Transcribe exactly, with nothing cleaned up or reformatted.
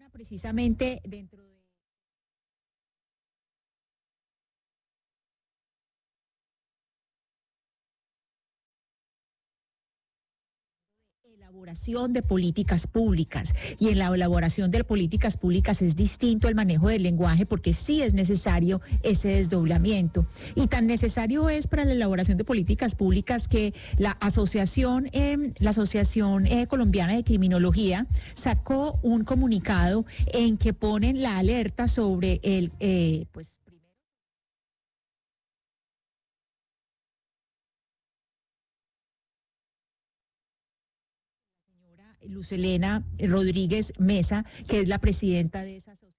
Precisamente dentro de elaboración de políticas públicas, y en la elaboración de políticas públicas es distinto el manejo del lenguaje, porque sí es necesario ese desdoblamiento, y tan necesario es para la elaboración de políticas públicas que la asociación eh, la asociación eh, colombiana de criminología sacó un comunicado en que ponen la alerta sobre el eh, pues Luz Helena Rodríguez Mesa, que es la presidenta de esa asociación.